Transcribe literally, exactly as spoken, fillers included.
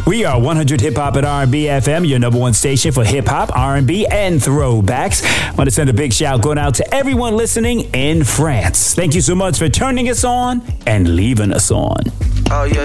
We are one hundred Hip Hop and R and B F M, your number one station for hip hop, R and B, and throwbacks. I want to send a big shout going out to everyone listening in France. Thank you so much for turning us on and leaving us on. Oh, yeah.